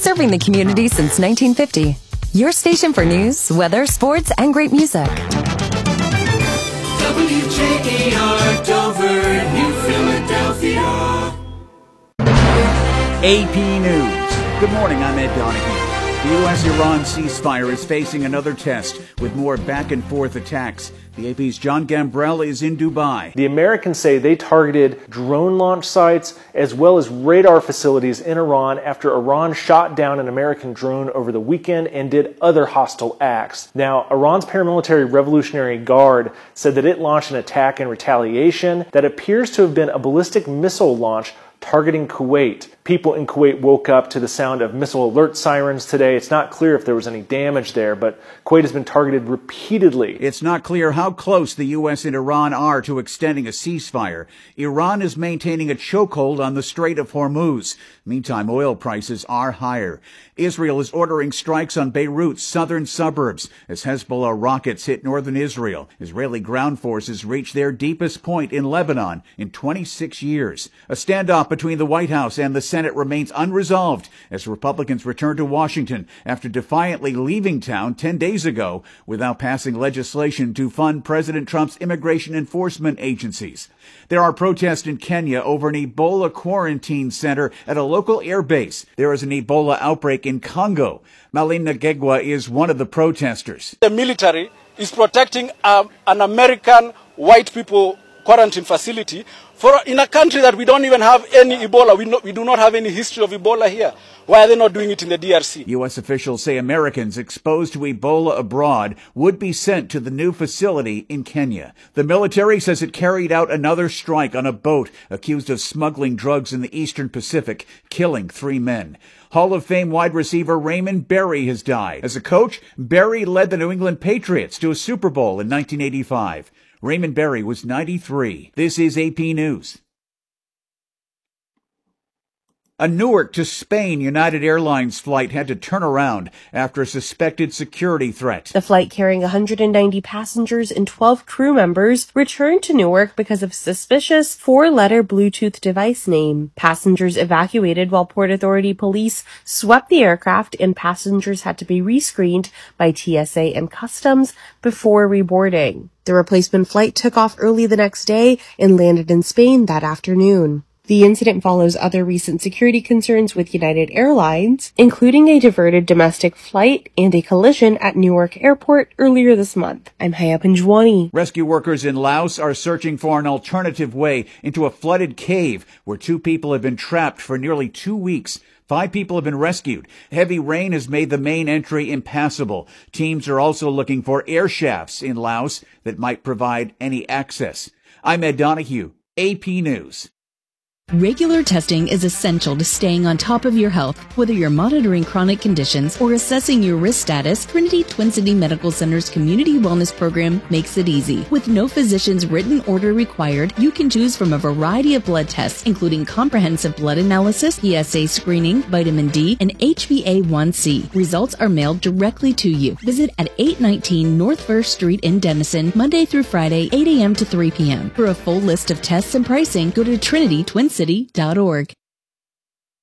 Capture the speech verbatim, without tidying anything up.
serving the community since nineteen fifty. Your station for news, weather, sports, and great music. W J A R Dover, New Philadelphia. A P News. Good morning, I'm Ed Donahue. The U S Iran ceasefire is facing another test with more back-and-forth attacks. The A P's John Gambrell is in Dubai. The Americans say they targeted drone launch sites as well as radar facilities in Iran after Iran shot down an American drone over the weekend and did other hostile acts. Now, Iran's paramilitary Revolutionary Guard said that it launched an attack in retaliation that appears to have been a ballistic missile launch targeting Kuwait. People in Kuwait woke up to the sound of missile alert sirens today. It's not clear if there was any damage there, but Kuwait has been targeted repeatedly. It's not clear how close the U S and Iran are to extending a ceasefire. Iran is maintaining a chokehold on the Strait of Hormuz. Meantime, oil prices are higher. Israel is ordering strikes on Beirut's southern suburbs as Hezbollah rockets hit northern Israel. Israeli ground forces reached their deepest point in Lebanon in twenty-six years. A standoff between the White House and the Senate remains unresolved as Republicans return to Washington after defiantly leaving town ten days ago without passing legislation to fund President Trump's immigration enforcement agencies. There are protests in Kenya over an Ebola quarantine center at a local air base. There is an Ebola outbreak in Congo. Malin Nagegwa is one of the protesters. The military is protecting um, an American white people quarantine facility for in a country that we don't even have any Ebola. We, no, we do not have any history of Ebola here. Why are they not doing it in the D R C? U S officials say Americans exposed to Ebola abroad would be sent to the new facility in Kenya. The military says it carried out another strike on a boat accused of smuggling drugs in the Eastern Pacific, killing three men. Hall of Fame wide receiver Raymond Berry has died. As a coach, Berry led the New England Patriots to a Super Bowl in nineteen eighty-five. Raymond Berry was ninety-three. This is A P News. A Newark to Spain United Airlines flight had to turn around after a suspected security threat. The flight carrying one hundred ninety passengers and twelve crew members returned to Newark because of suspicious four-letter Bluetooth device name. Passengers evacuated while Port Authority police swept the aircraft and passengers had to be rescreened by T S A and Customs before reboarding. The replacement flight took off early the next day and landed in Spain that afternoon. The incident follows other recent security concerns with United Airlines, including a diverted domestic flight and a collision at Newark Airport earlier this month. I'm Haya Panjwani. Rescue workers in Laos are searching for an alternative way into a flooded cave where two people have been trapped for nearly two weeks. Five people have been rescued. Heavy rain has made the main entry impassable. Teams are also looking for air shafts in Laos that might provide any access. I'm Ed Donahue, A P News. Regular testing is essential to staying on top of your health. Whether you're monitoring chronic conditions or assessing your risk status, Trinity Twin City Medical Center's Community Wellness Program makes it easy. With no physician's written order required, you can choose from a variety of blood tests, including comprehensive blood analysis, P S A screening, vitamin D, and H b A one c. Results are mailed directly to you. Visit at eight nineteen North First Street in Denison, Monday through Friday, eight a.m. to three p.m. For a full list of tests and pricing, go to trinity twin city dot org.